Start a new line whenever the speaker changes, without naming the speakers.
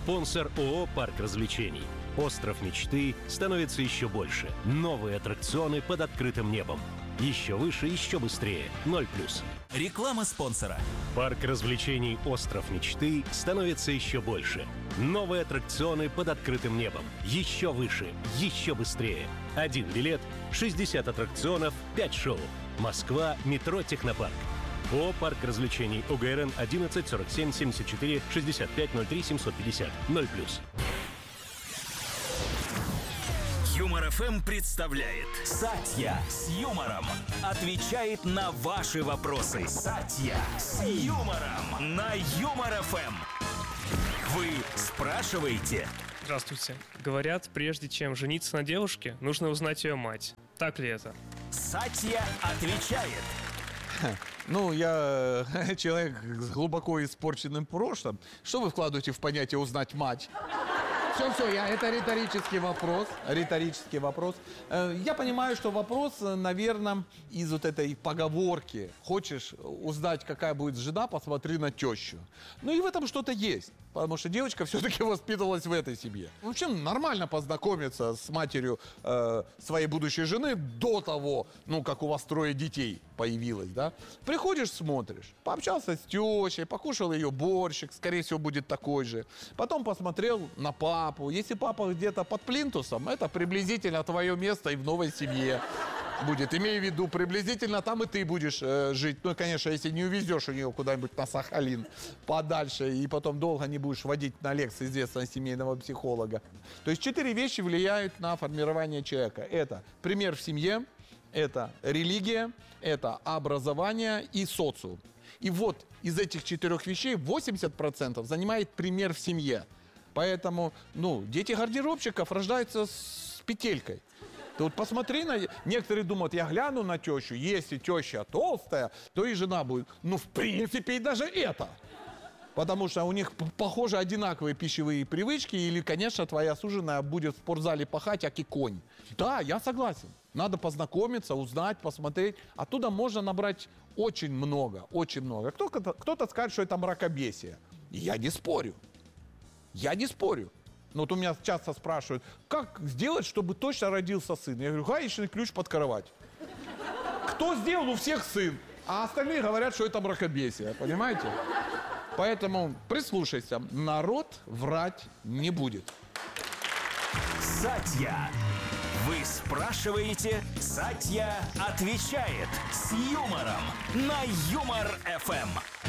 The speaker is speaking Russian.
Спонсор ООО «Парк развлечений». Остров мечты становится еще больше. Новые аттракционы под открытым небом. Еще выше, еще быстрее. 0+.
Реклама спонсора.
Парк развлечений «Остров мечты» становится еще больше. Новые аттракционы под открытым небом. Еще выше, еще быстрее. 1 билет, 60 аттракционов, 5 шоу. Москва, метро «Технопарк». ООО «Парк развлечений». УГРН 11 47 74 65 03 750. 0+.
Юмор ФМ представляет Сатья с юмором. Отвечает на ваши вопросы. Сатья с юмором на Юмор ФМ. Вы спрашиваете?
Здравствуйте. Говорят, прежде чем жениться на девушке, нужно узнать ее мать. Так ли это?
Сатья отвечает.
Ну, я человек с глубоко испорченным прошлым. Что вы вкладываете в понятие «узнать мать»? Все, это риторический вопрос. Риторический вопрос. Я понимаю, что вопрос, наверное, из вот этой поговорки. Хочешь узнать, какая будет жена, посмотри на тещу. Ну и в этом что-то есть. Потому что девочка все-таки воспитывалась в этой семье. Вообще нормально познакомиться с матерью своей будущей жены до того, как у вас 3 детей появилось, да? Приходишь, смотришь. Пообщался с тещей, покушал ее борщик, скорее всего, будет такой же. Потом посмотрел на папу. Если папа где-то под плинтусом, это приблизительно твое место и в новой семье будет. Имею в виду, приблизительно там и ты будешь жить. Ну, конечно, если не увезешь у нее куда-нибудь на Сахалин подальше, и потом долго не будешь водить на лекции известного семейного психолога. То есть 4 вещи влияют на формирование человека. Это пример в семье, это религия, это образование и социум. И вот из этих 4 вещей 80% занимает пример в семье. Поэтому, дети гардеробщиков рождаются с петелькой. Ты вот посмотри на... Некоторые думают, я гляну на тещу, если теща толстая, то и жена будет. В принципе, и даже это. Потому что у них, похоже, одинаковые пищевые привычки, или, конечно, твоя суженая будет в спортзале пахать, аки конь. Да, я согласен. Надо познакомиться, узнать, посмотреть. Оттуда можно набрать очень много, очень много. Кто-то скажет, что это мракобесие. И я не спорю. Я не спорю. Но вот у меня часто спрашивают, как сделать, чтобы точно родился сын? Я говорю, гаечный ключ под кровать. Кто сделал? У всех сын. А остальные говорят, что это мракобесие. Понимаете? Поэтому прислушайся. Народ врать не будет.
Сатья. Вы спрашиваете, Сатья отвечает с юмором на Юмор ФМ.